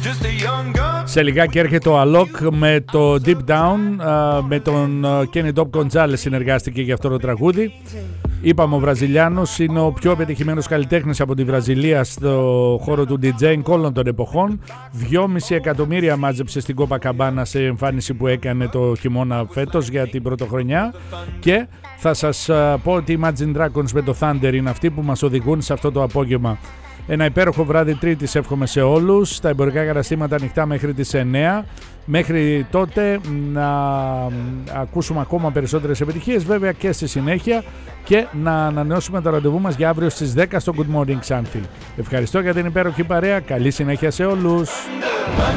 Σε λιγάκι έρχεται ο Alok με το Deep Down, με τον Kenny Dope Gonzalez συνεργάστηκε για αυτό το τραγούδι. Είπαμε, ο Βραζιλιάνος είναι ο πιο πετυχημένος καλλιτέχνης από τη Βραζιλία στο χώρο του DJing όλων των εποχών. 2,5 εκατομμύρια μάζεψε στην Κοπακαμπάνα σε εμφάνιση που έκανε το χειμώνα φέτος για την πρωτοχρονιά. Και θα σας πω ότι οι Imagine Dragons με το Thunder είναι αυτοί που μας οδηγούν σε αυτό το απόγευμα. Ένα υπέροχο βράδυ Τρίτης εύχομαι σε όλους. Τα εμπορικά καταστήματα ανοιχτά μέχρι τις 9. Μέχρι τότε να ακούσουμε ακόμα περισσότερες επιτυχίες, βέβαια, και στη συνέχεια, και να ανανεώσουμε το ραντεβού μας για αύριο στις 10 στο Good Morning Xanthi. Ευχαριστώ για την υπέροχη παρέα. Καλή συνέχεια σε όλους.